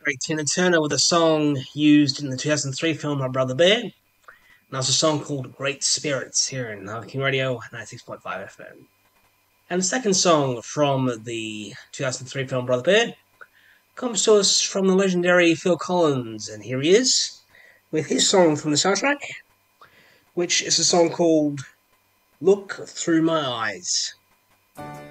great Tina Turner with a song used in the 2003 film My Brother Bear. And that's a song called Great Spirits here in Harvey King Radio 96.5 FM. And the second song from the 2003 film Brother Bear comes to us from the legendary Phil Collins, and here he is with his song from the soundtrack, which is a song called Look Through My Eyes.